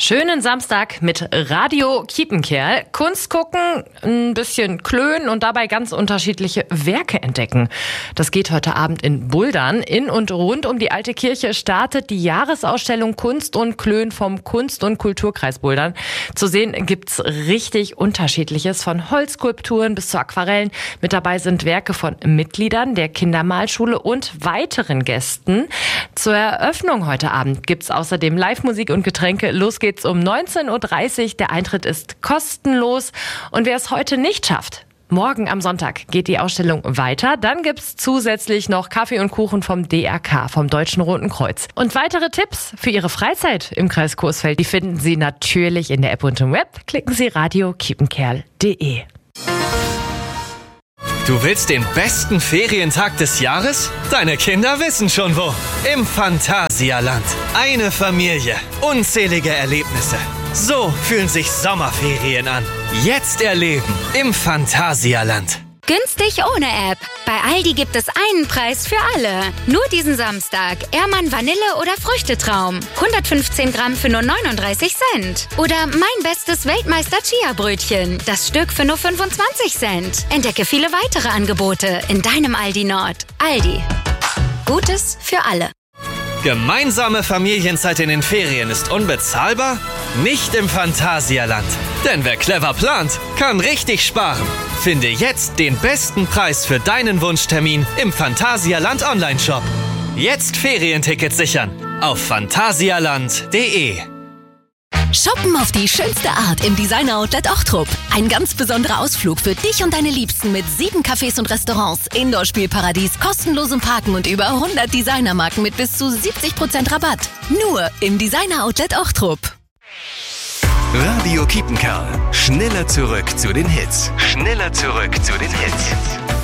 Schönen Samstag mit Radio Kiepenkerl. Kunst gucken, ein bisschen klönen und dabei ganz unterschiedliche Werke entdecken. Das geht heute Abend in Buldern. In und rund um die alte Kirche startet die Jahresausstellung Kunst und Klön vom Kunst- und Kulturkreis Buldern. Zu sehen gibt's richtig Unterschiedliches, von Holzskulpturen bis zu Aquarellen. Mit dabei sind Werke von Mitgliedern der Kindermalschule und weiteren Gästen. Zur Eröffnung heute Abend gibt's außerdem Live-Musik und Getränke. Los geht's um 19.30 Uhr. Der Eintritt ist kostenlos. Und wer es heute nicht schafft, morgen am Sonntag geht die Ausstellung weiter. Dann gibt's zusätzlich noch Kaffee und Kuchen vom DRK, vom Deutschen Roten Kreuz. Und weitere Tipps für Ihre Freizeit im Kreis Coesfeld, die finden Sie natürlich in der App und im Web. Klicken Sie radiokiepenkerl.de. Du willst den besten Ferientag des Jahres? Deine Kinder wissen schon wo. Im Phantasialand. Eine Familie. Unzählige Erlebnisse. So fühlen sich Sommerferien an. Jetzt erleben im Phantasialand. Günstig ohne App. Bei Aldi gibt es einen Preis für alle. Nur diesen Samstag. Ehrmann Vanille oder Früchtetraum. 115 Gramm für nur 39 Cent. Oder Mein bestes Weltmeister Chia-Brötchen. Das Stück für nur 25 Cent. Entdecke viele weitere Angebote in deinem Aldi Nord. Aldi. Gutes für alle. Gemeinsame Familienzeit in den Ferien ist unbezahlbar? Nicht im Phantasialand. Denn wer clever plant, kann richtig sparen. Finde jetzt den besten Preis für deinen Wunschtermin im Phantasialand Online-Shop. Jetzt Ferientickets sichern auf phantasialand.de. Shoppen auf die schönste Art im Designer-Outlet Ochtrup. Ein ganz besonderer Ausflug für dich und deine Liebsten mit 7 Cafés und Restaurants, Indoor-Spielparadies, kostenlosem Parken und über 100 Designermarken mit bis zu 70% Rabatt. Nur im Designer-Outlet Ochtrup. Radio Kiepenkerl. Schneller zurück zu den Hits. Schneller zurück zu den Hits.